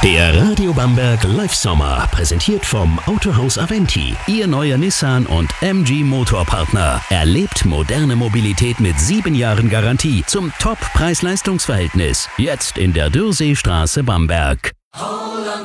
Der Radio Bamberg Live Sommer, präsentiert vom Autohaus Aventi, Ihr neuer Nissan und MG Motorpartner. Erlebt moderne Mobilität mit 7 Jahren Garantie zum Top-Preis-Leistungs-Verhältnis. Jetzt in der Dürrseestraße Bamberg.